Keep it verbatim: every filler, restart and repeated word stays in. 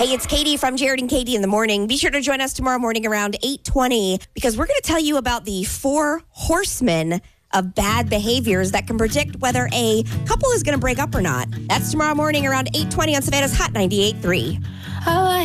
Hey, it's Katie from Jared and Katie in the Morning. Be sure to join us tomorrow morning around eight twenty because we're going to tell you about the four horsemen of bad behaviors that can predict whether a couple is going to break up or not. That's tomorrow morning around eight twenty on Savannah's Hot ninety-eight point three. Oh,